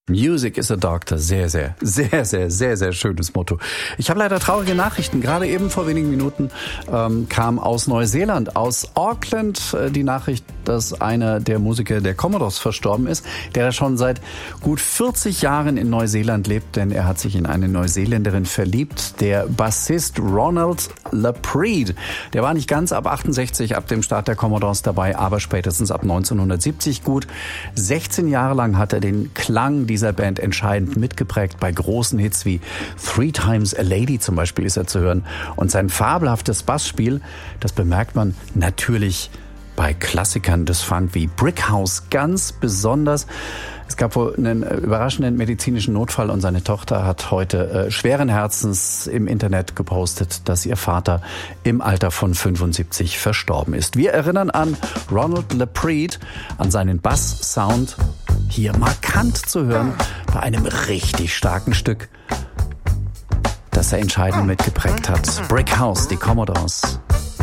Music is a doctor. Sehr, sehr, sehr, sehr, sehr, sehr schönes Motto. Ich habe leider traurige Nachrichten. Gerade eben vor wenigen Minuten kam aus Neuseeland, aus Auckland, die Nachricht, dass einer der Musiker der Commodores verstorben ist, der schon seit gut 40 Jahren in Neuseeland lebt, denn er hat sich in eine Neuseeländerin verliebt. Der Bassist Ronald Laprede, der war nicht ganz ab 68, ab dem Start der Commodores dabei, aber spätestens ab 1970 gut. 16 Jahre lang hat er den Klang dieser Band entscheidend mitgeprägt. Bei großen Hits wie Three Times a Lady zum Beispiel ist er zu hören. Und sein fabelhaftes Bassspiel, das bemerkt man natürlich bei Klassikern des Funk wie Brick House ganz besonders. Es gab wohl einen überraschenden medizinischen Notfall und seine Tochter hat heute schweren Herzens im Internet gepostet, dass ihr Vater im Alter von 75 verstorben ist. Wir erinnern an Ronald Laprede, an seinen Bass-Sound, hier markant zu hören bei einem richtig starken Stück, das er entscheidend mitgeprägt hat. Brick House, die Commodores.